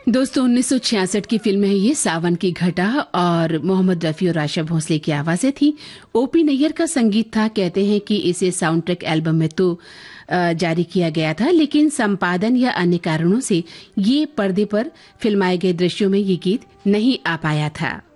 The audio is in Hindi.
दोस्तों 1966 की फिल्म है ये सावन की घटा और मोहम्मद रफी और आशा भोसले की आवाजें थी। ओपी नैयर का संगीत था। कहते हैं कि इसे साउंड ट्रैक एल्बम में तो जारी किया गया था, लेकिन संपादन या अन्य कारणों से ये पर्दे पर फिल्माए गए दृश्यों में ये गीत नहीं आ पाया था।